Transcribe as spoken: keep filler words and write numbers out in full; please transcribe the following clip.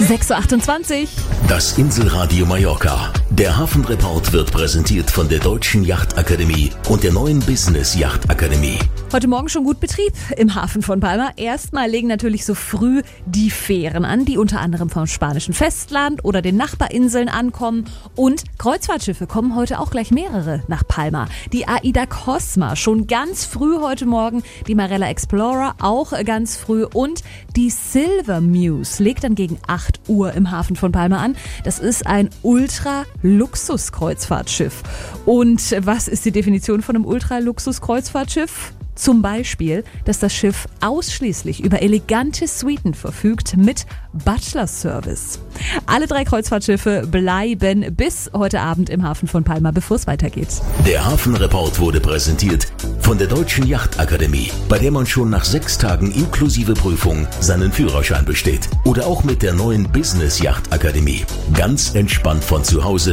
sechs Uhr achtundzwanzig. Das Inselradio Mallorca. Der Hafenreport wird präsentiert von der Deutschen Yachtakademie und der neuen Business Yachtakademie. Heute Morgen schon gut Betrieb im Hafen von Palma. Erstmal legen natürlich so früh die Fähren an, die unter anderem vom spanischen Festland oder den Nachbarinseln ankommen. Und Kreuzfahrtschiffe kommen heute auch gleich mehrere nach Palma. Die AIDA Cosma schon ganz früh heute Morgen, die Marella Explorer auch ganz früh und die Silver Muse legt dann gegen acht Uhr im Hafen von Palma an. Das ist ein Ultra-Luxus-Kreuzfahrtschiff. Und was ist die Definition von einem Ultra-Luxus-Kreuzfahrtschiff? Zum Beispiel, dass das Schiff ausschließlich über elegante Suiten verfügt mit Butler-Service. Alle drei Kreuzfahrtschiffe bleiben bis heute Abend im Hafen von Palma, bevor es weitergeht. Der Hafenreport wurde präsentiert von der Deutschen Yachtakademie, bei der man schon nach sechs Tagen inklusive Prüfung seinen Führerschein besteht. Oder auch mit der neuen Business Yachtakademie. Ganz entspannt von zu Hause